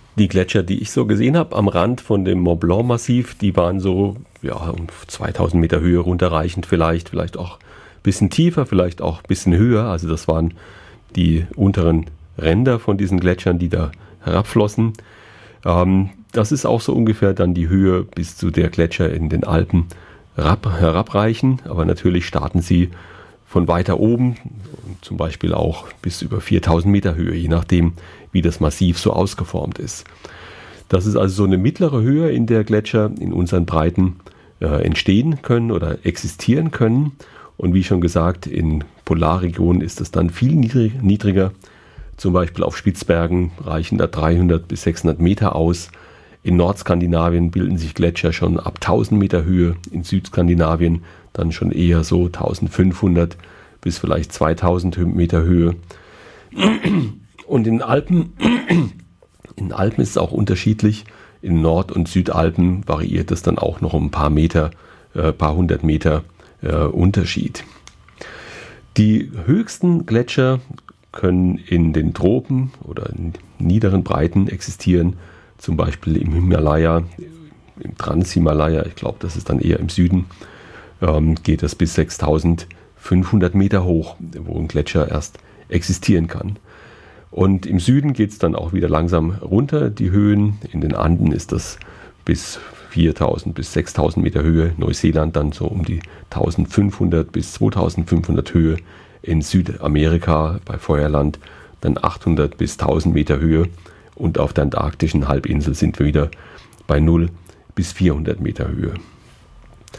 Die Gletscher, die ich so gesehen habe am Rand von dem Mont Blanc Massiv, die waren so um 2000 Meter Höhe runterreichend vielleicht auch ein bisschen tiefer, vielleicht auch ein bisschen höher. Also das waren die unteren Ränder von diesen Gletschern, die da herabflossen. Das ist auch so ungefähr dann die Höhe, bis zu der Gletscher in den Alpen herabreichen. Aber natürlich starten sie von weiter oben, zum Beispiel auch bis über 4000 Meter Höhe, je nachdem, wie das Massiv so ausgeformt ist. Das ist also so eine mittlere Höhe, in der Gletscher in unseren Breiten entstehen können oder existieren können. Und wie schon gesagt, in Polarregionen ist es dann viel niedriger. Zum Beispiel auf Spitzbergen reichen da 300 bis 600 Meter aus. In Nordskandinavien bilden sich Gletscher schon ab 1000 Meter Höhe, in Südskandinavien dann schon eher so 1500 bis vielleicht 2000 Meter Höhe. Und in den Alpen ist es auch unterschiedlich. In Nord- und Südalpen variiert es dann auch noch um ein paar Meter, paar hundert Meter Unterschied. Die höchsten Gletscher können in den Tropen oder in niederen Breiten existieren, zum Beispiel im Himalaya, im Transhimalaya, ich glaube, das ist dann eher im Süden, geht das bis 6500 Meter hoch, wo ein Gletscher erst existieren kann. Und im Süden geht es dann auch wieder langsam runter, die Höhen. In den Anden ist das bis 4000 bis 6000 Meter Höhe, Neuseeland dann so um die 1500 bis 2500 Höhe, in Südamerika bei Feuerland dann 800 bis 1000 Meter Höhe und auf der antarktischen Halbinsel sind wir wieder bei 0 bis 400 Meter Höhe.